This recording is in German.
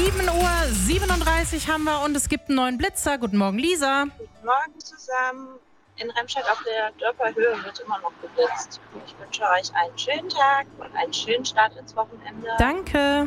7:37 Uhr haben wir und es gibt einen neuen Blitzer. Guten Morgen, Lisa. Guten Morgen zusammen. In Remscheid auf der Dörperhöhe wird immer noch geblitzt. Ich wünsche euch einen schönen Tag und einen schönen Start ins Wochenende. Danke.